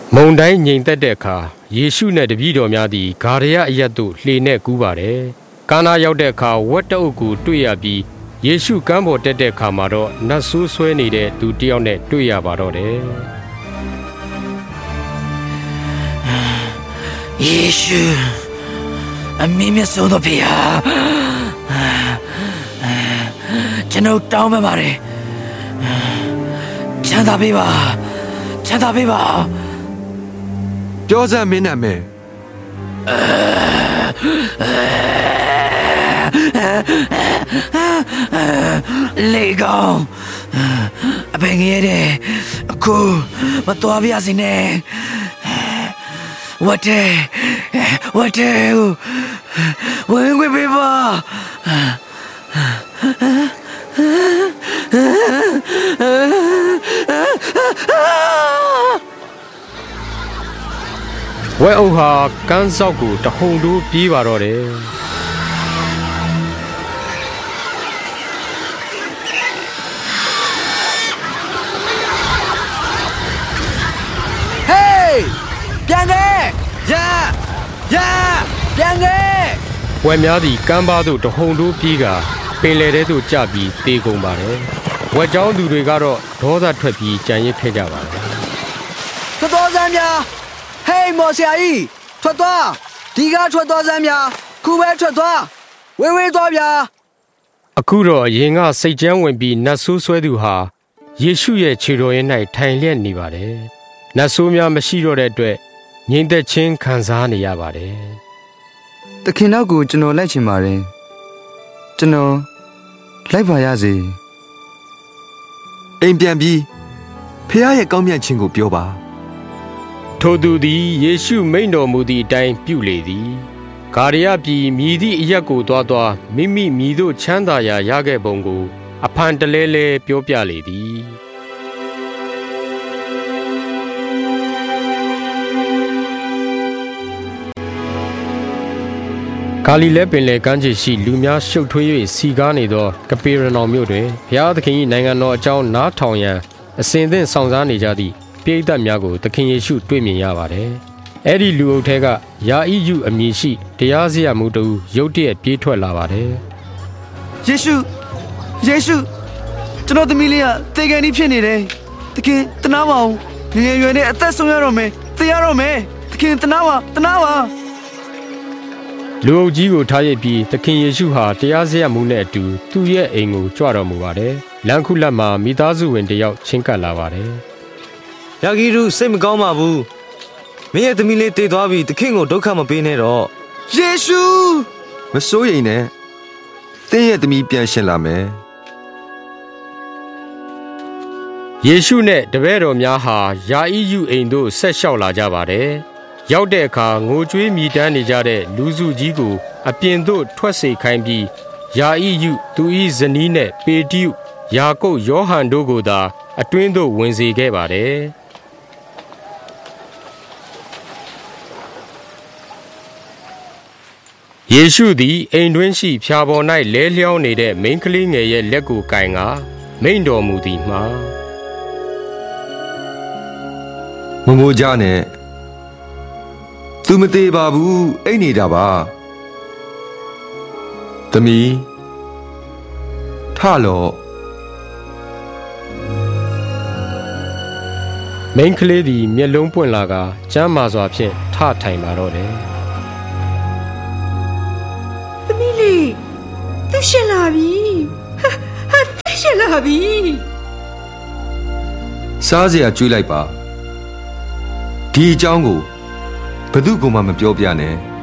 မုန်တိုင်းငြိမ်သက်တဲ့အခါယေရှုနဲ့တပည့်တော်များသည်ဂါရယအရပ်သို့လှေနဲ့ကူးပါတယ်။ကာနာရောက်တဲ့အခါဝက်တအုပ်ကိုတွေ့ရပြီးယေရှုကမ်းပေါ်တက်တဲ့အခါမှာတော့နတ်ဆိုးဆွဲနေတဲ့သူတယောက်နဲ့တွေ့ရပါတော့တယ်။ယေရှုအမင်းမြတ်ဆုံးသောဖေဟာကျွန်တော်တောင်းပန်ပါတယ်ချမ်းသာပေးပါချမ်းသာပေးပါပြောစမ်းမင်းနာမည်လေကောင်အပင်ငရဲတဲ့အခုမတော်ပြစီနဲ့ဝတ်တယ်ဝင်ခွင့်ပေးပါဝဲအုပ်ဟာကန်းဆောက်ကိုတဟုန်တိုးပြေးပါတော့တယ်ပြန်ခဲ့ရပြန်ခဲ့ဝဲများသည်ကမ်းပါးသို့တဟုန်တိုးပြေးကပင်လယ်ထဲသို့ကျပြီးတေကုန်ပါတယ်ဝဲเจ้าသူတွေကတော့ဒေါသထွက်ပြီးကြံရစ်ခဲ့ကြပါတယ်ထွက်တော်စမ်းများဟေးမော်ဆရာကြီးထွက်သွားဒီကထွက်တော်စမ်းများခုပဲထွက်သွားဝေးသွားဗျာအခုတော့ရင်ကစိတ်ကြမ်းဝင်ပြီးနတ်ဆိုးဆွဲသူဟာယေရှုရဲ့ခြေတော်ရင်း၌ထိုင်လျက်နေပါတယ်နတ်ဆိုးများမရှိတော့တဲ့အတွက်ငြိမ်သက်ခြင်းခံစားနေရပါတယ်။သခင်နောက်ကိုကျွန်တော်လိုက်ချင်ပါတယ်။ကျွန်တော်လိုက်ပါရစေ။အိမ်ပြန်ပြီးဖခင်ရဲ့ကောင်းမြတ်ခြင်းကိုပြောပါ။ထိုသူသည်ယေရှုမိန့်တော်မူသည့်အတိုင်းပြုလေသည်။ဂါရယပြည်မြည်သည့်အရပ်ကိုသွားမိမိမြည်သို့ချမ်းသာရာရခဲ့ပုံကိုအဖန်တလဲလဲပြောပြလေသည်။ဂါလိလဲပင်လယ်ကမ်းခြေရှိလူများရှုပ်ထွေး၍စီကားနေသောကပေရနောင်မြို့တွင်ဘုရားသခင်၏နိုင်ငံတော်အကြောင်းနားထောင်ရန်အစဉ်သင့်ဆောင်စားနေကြသည့်ပရိသတ်များကိုသခင်ယေရှုတွေ့မြင်ရပါတယ်။အဲ့ဒီလူအုပ်ထဲကယာဣယုအမည်ရှိတရားစရာမှုတူရုတ်တရက်ပြေးထွက်လာပါတယ်။ယေရှုကျွန်တော်သမီးလေးကသေကန်ကြီးဖြစ်နေတယ်။သခင်တနာပါအောင်ငယ်ရွယ်နဲ့အသက်ဆုံးရတော့မယ်သေရတော့မယ်သခင်တနာပါလူအုပ်ကြီးကိုထားရပြီးသခင်ယေရှုဟာတရားစရမှုနဲ့အတူသူ့ရဲ့အိမ်ကိုကြွတော်မူပါတယ်။လမ်းခုလက်မှာမိသားစုဝင်တယောက်ချင်းကပ်လာပါတယ်။ယာဂီရုစိတ်မကောင်းပါဘူး။မင်းရဲ့သမီးလေးတည်သွားပြီသခင်ကိုဒုက္ခမပေးနဲ့တော့။ယေရှုမစိုးရိမ်နဲ့။သင်ရဲ့သမီးပြန်ရှင်လာမယ်။ယေရှုနဲ့တပည့်တော်များဟာယာဣယုအိမ်သို့ဆက်လျှောက်လာကြပါတယ်။ရောက်တဲ့အခါငိုကြွေးမြည်တမ်းနေကြတဲ့လူစုကြီးကိုအပြင်သို့ထွက်စေခိုင်းပြီးယာဣယုသူ၏ဇနီးနဲ့ပေတရုယာကုပ်ယောဟန်တို့ကိုသာအတွင်းသို့ဝင်စေခဲ့ပါတယ်ယေရှုသည်အိမ်တွင်းရှိဖြာပေါ်၌လဲလျောင်းနေတဲ့မိန်းကလေးငယ်ရဲ့လက်ကိုကင်ကမိန့်တော်မူသည်မှာမမိုးကြနဲ့သူမသေးပါဘူးအိတ်နေတာပါသမီးထလော့မိန်းကလေးသည်မျက်လုံးပွင့်လာကကျမ်းမာစွာဖြင့်ထထိုင်ပါတော့တယ်သမီးလေးသူရှင်လာပြီဟာသူရှင်လာပြီစားစရာကျွေးလိုက်ပါဒီအကြောင်းကိုဘယ်သူမှမပြောပြနဲ့